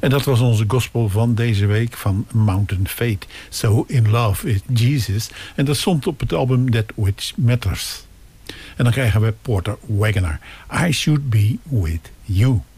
En dat was onze gospel van deze week van Mountain Fate. So in Love with Jesus. En dat stond op het album That Which Matters. En dan krijgen we Porter Wagoner. I Should Be With You.